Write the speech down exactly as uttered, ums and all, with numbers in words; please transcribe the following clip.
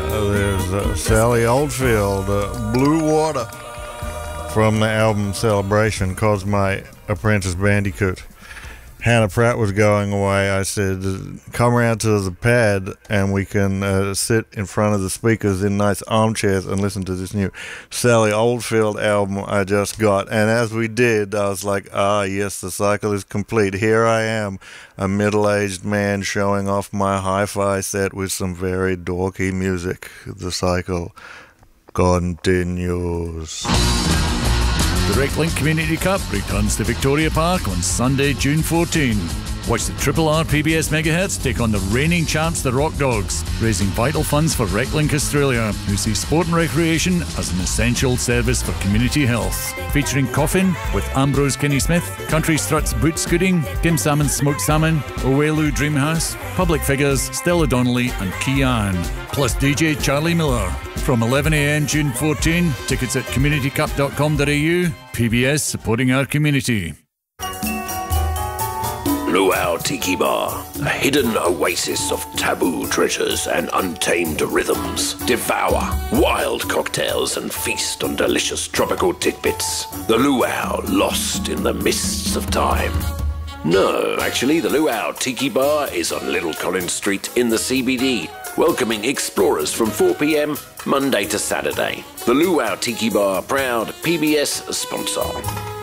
there's uh, Sally Oldfield, uh, Blue Water, from the album Celebration, caused my apprentice Bandicoot. Hannah Pratt was going away. I said, come around to the pad and we can uh, sit in front of the speakers in nice armchairs and listen to this new Sally Oldfield album I just got. And as we did, I was like, ah, yes, the cycle is complete. Here I am, a middle-aged man showing off my hi-fi set with some very dorky music. The cycle continues. The Reclink Community Cup returns to Victoria Park on Sunday, June fourteenth. Watch the Triple R P B S Megahertz take on the reigning champs, the Rock Dogs, raising vital funds for Reclink Australia, who see sport and recreation as an essential service for community health. Featuring Coffin with Ambrose Kinney-Smith, Country Struts Boot Scooting, Tim Salmon's Smoked Salmon, Owelu Dreamhouse, public figures Stella Donnelly and Kian, plus D J Charlie Miller. From eleven a m June fourteenth, tickets at community cup dot com dot a u. P B S supporting our community. Luau Tiki Bar, a hidden oasis of taboo treasures and untamed rhythms. Devour wild cocktails and feast on delicious tropical tidbits. The Luau, lost in the mists of time. No, actually, the Luau Tiki Bar is on Little Collins Street in the C B D, welcoming explorers from four p m Monday to Saturday. The Luau Tiki Bar, proud P B S sponsor.